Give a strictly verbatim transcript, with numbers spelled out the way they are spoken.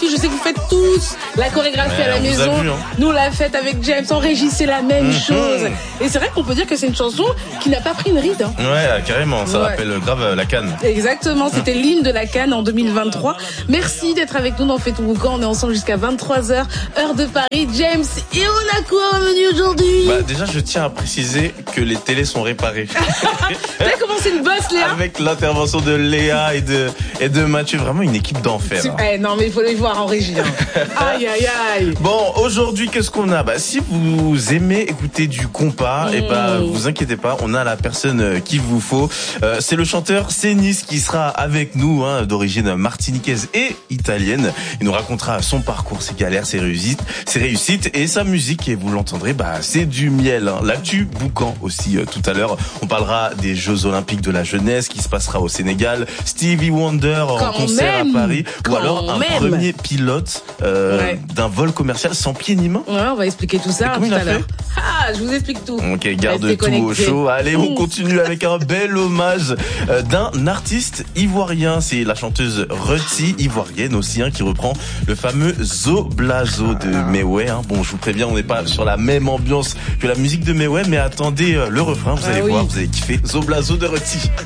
je sais que vous faites tous la chorégraphie ouais, à la maison. Vu, hein. Nous, on l'a faite avec James en régie, c'est la même mm-hmm. chose. Et c'est vrai qu'on peut dire que c'est une chanson qui n'a pas pris une ride. Hein. Ouais, carrément. Ça ouais. rappelle grave la CAN. Exactement. C'était mmh. l'hymne de la CAN en deux mille vingt-trois. Merci d'être avec nous dans Fais ton boucan. On est ensemble jusqu'à vingt-trois heures, heure de Paris. James, et on a quoi revenu aujourd'hui? Bah, déjà, je tiens à préciser que les télés sont réparées. T'as commencé une bosse, Léa? Avec l'intervention de Léa et de, et de Mathieu. Vraiment une équipe d'enfer. Hein. Eh, non, mais il faut les voir en régie. Hein. Aïe, aïe, aïe. Bon, aujourd'hui, qu'est-ce qu'on a? Bah, si vous aimez écouter du compas, mmh. et bah, vous inquiétez pas, on a la personne qu'il vous faut. Euh, c'est le chanteur Sénis qui sera avec nous, hein, d'origine martiniquaise et italienne. Il nous racontera son parcours, ses galères, ses réussites, ses réussites et sa musique. Et vous l'entendrez, bah, c'est du miel. Hein. L'actu boucan aussi euh, tout à l'heure. On parlera des Jeux Olympiques de la jeunesse qui se passera au Sénégal. Stevie Wonder en Quand concert même. à Paris. Quand Ou alors un même. premier pilote euh, ouais. d'un vol commercial sans pied ni main. Ouais, on va expliquer tout ça hein, tout à l'heure. Ah, je vous explique tout. Ok, garde Restez tout connecté. Au chaud. Allez, on continue avec un bel hommage euh, d'un artiste ivoirien. C'est la chanteuse Reti, ivoirienne aussi, hein, qui reprend le fameux Zoblazo de Mewé. Hein. Bon, je vous préviens, on n'est pas sur la même ambiance que la musique de Mewé, mais attendez euh, le refrain, vous allez ah, oui. voir, vous allez kiffer Zoblazo de Reti.